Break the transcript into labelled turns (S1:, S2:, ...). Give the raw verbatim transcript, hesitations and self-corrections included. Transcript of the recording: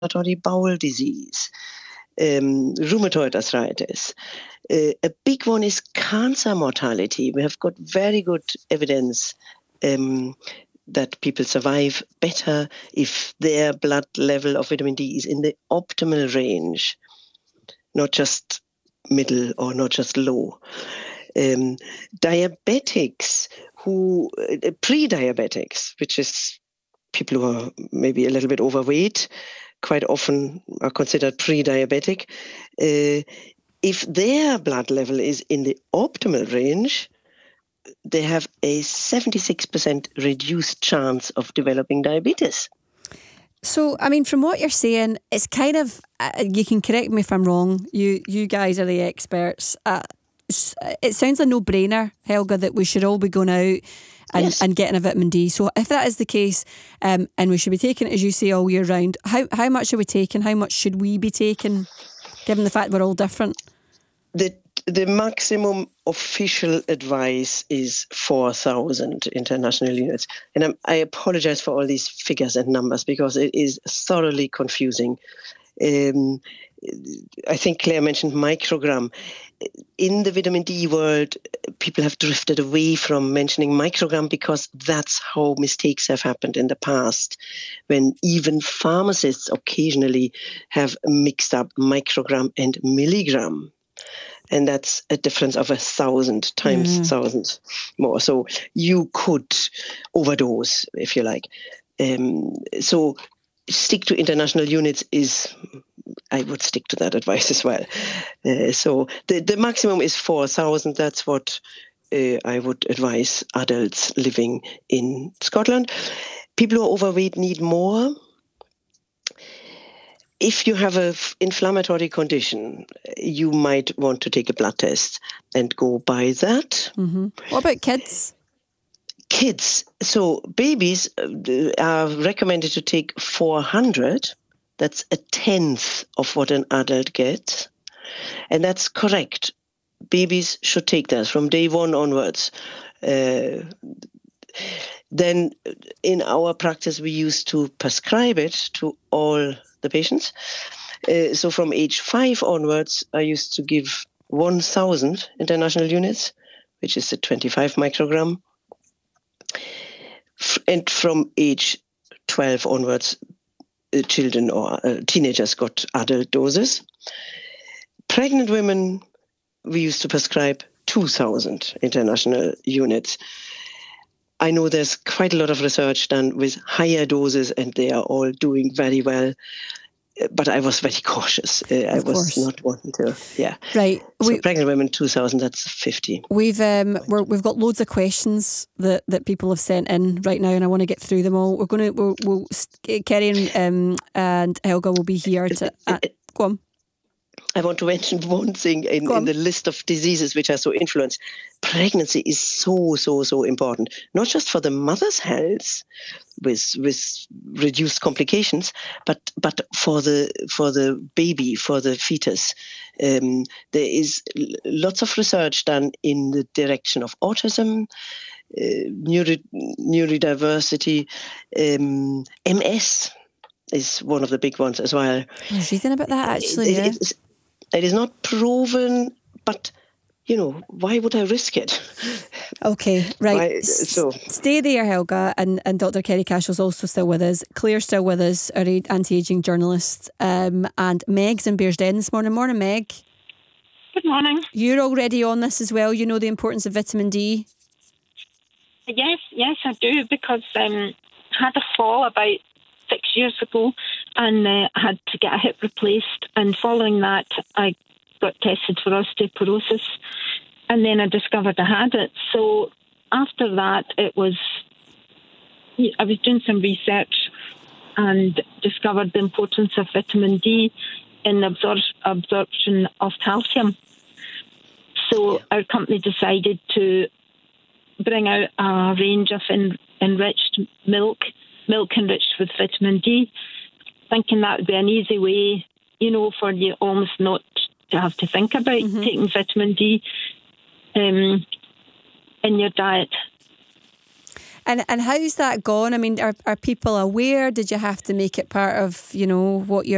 S1: inflammatory bowel disease, um, rheumatoid arthritis. Uh, a big one is cancer mortality. We have got very good evidence um, that people survive better if their blood level of vitamin D is in the optimal range, not just middle or not just low. Um, diabetics who, uh, pre-diabetics, which is people who are maybe a little bit overweight, quite often are considered pre-diabetic. Uh, if their blood level is in the optimal range, they have a seventy-six percent reduced chance of developing diabetes.
S2: So, I mean, from what you're saying, it's kind of, uh, you can correct me if I'm wrong, you you guys are the experts. Uh, it sounds a no-brainer, Helga, that we should all be going out and,
S1: Yes.
S2: and getting a vitamin D. So if that is the case, um, and we should be taking it, as you say, all year round, how, how much are we taking? How much should we be taking, given the fact we're all different?
S1: The the maximum official advice is four thousand international units. And I'm, I apologize for all these figures and numbers because it is thoroughly confusing. Um, I think Claire mentioned microgram. In the vitamin D world, people have drifted away from mentioning microgram because that's how mistakes have happened in the past, when even pharmacists occasionally have mixed up microgram and milligram. And that's a difference of a thousand times mm. thousand more. So you could overdose, if you like. Um, so stick to international units is, I would stick to that advice as well. Uh, so the, the maximum is four thousand. That's what uh, I would advise adults living in Scotland. People who are overweight need more. If you have an inflammatory condition, you might want to take a blood test and go by that.
S2: Mm-hmm. What about kids?
S1: Kids. So babies are recommended to take four hundred. That's a tenth of what an adult gets. And that's correct. Babies should take that from day one onwards. Uh, then in our practice, we used to prescribe it to all the patients. Uh, so from age five onwards, I used to give one thousand international units, which is the twenty-five microgram. And from age twelve onwards, uh, children or uh, teenagers got adult doses. Pregnant women, we used to prescribe two thousand international units. I know there's quite a lot of research done with higher doses and they are all doing very well. But I was very cautious. Uh, I was
S2: course.
S1: not wanting to, yeah.
S2: Right.
S1: So
S2: we,
S1: pregnant women, two thousand, that's fifty.
S2: We've um, we're, we've got loads of questions that, that people have sent in right now, and I want to get through them all. We're going to, we'll, we'll Kerry and, um, and Helga will be here to, uh, go on.
S1: I want to mention one thing in, in the list of diseases which are so influenced. Pregnancy is so, so, so important, not just for the mother's health with with reduced complications, but but for the for the baby, for the fetus. Um, there is lots of research done in the direction of autism, uh, neuro, neurodiversity, um, M S is one of the big ones as well.
S2: I was reading about that actually.
S1: It,
S2: yeah.
S1: it, it is not proven, but you know, why would I risk it?
S2: Okay, right.
S1: Why, so
S2: stay there, Helga, and, and Doctor Kerry Cashell's also still with us. Claire's still with us, our anti-ageing journalist, um, and Meg's in Bearsden this morning. Morning, Meg.
S3: Good morning.
S2: You're already on this as well. You know the importance of vitamin D.
S3: Yes, yes, I do, because um, I had a fall about six years ago, and uh, I had to get a hip replaced. And following that, I got tested for osteoporosis, and then I discovered I had it. So after that, it was I was doing some research and discovered the importance of vitamin D in the absor- absorption of calcium. So our company decided to bring out a range of en- enriched milk, milk enriched with vitamin D, thinking that would be an easy way, you know, for you almost not to have to think about mm-hmm. taking vitamin D um, in your diet.
S2: And and how's that gone? I mean, are are people aware? Did you have to make it part of, you know, what you're